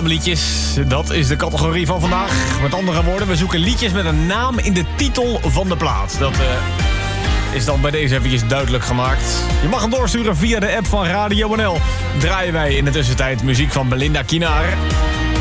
naamliedjes. Dat is de categorie van vandaag. Met andere woorden, we zoeken liedjes met een naam in de titel van de plaat. Dat is dan bij deze eventjes duidelijk gemaakt. Je mag hem doorsturen via de app van Radio NL. Draaien wij in de tussentijd muziek van Belinda Kinaar.